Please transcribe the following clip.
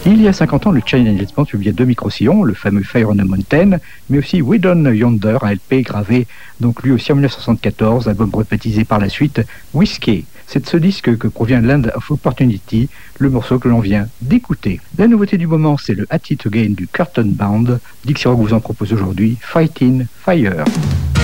Il y a 50 ans, le China Jazz Band publiait deux micro-sillons, le fameux Fire on a Mountain, mais aussi We Down Yonder, un LP gravé, donc lui aussi en 1974, album rebaptisé par la suite Whiskey. C'est de ce disque que provient Land of Opportunity, le morceau que l'on vient d'écouter. La nouveauté du moment, c'est le At It Again du Curtain Band. Dixie Rock vous en propose aujourd'hui Fighting Fire.